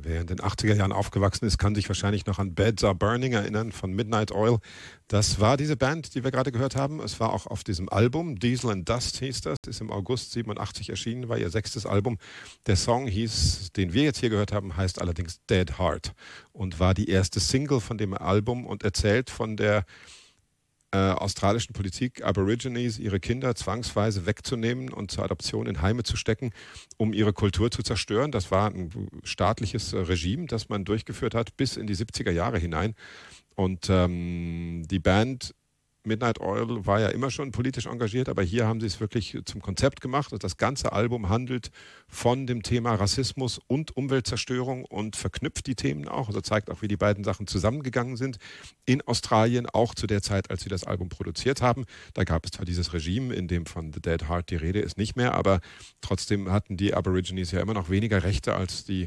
Wer in den 80er Jahren aufgewachsen ist, kann sich wahrscheinlich noch an Beds Are Burning erinnern von Midnight Oil. Das war diese Band, die wir gerade gehört haben. Es war auch auf diesem Album, Diesel and Dust hieß das, ist im August 87 erschienen, war ihr 6. Album. Der Song hieß, den wir jetzt hier gehört haben, heißt allerdings Dead Heart und war die erste Single von dem Album und erzählt von der australischen Politik, Aborigines ihre Kinder zwangsweise wegzunehmen und zur Adoption in Heime zu stecken, um ihre Kultur zu zerstören. Das war ein staatliches Regime, das man durchgeführt hat bis in die 70er Jahre hinein. Und die Band Midnight Oil war ja immer schon politisch engagiert, aber hier haben sie es wirklich zum Konzept gemacht. Und das ganze Album handelt von dem Thema Rassismus und Umweltzerstörung und verknüpft die Themen auch. Also zeigt auch, wie die beiden Sachen zusammengegangen sind in Australien, auch zu der Zeit, als sie das Album produziert haben. Da gab es zwar dieses Regime, in dem von The Dead Heart die Rede ist, nicht mehr, aber trotzdem hatten die Aborigines ja immer noch weniger Rechte als die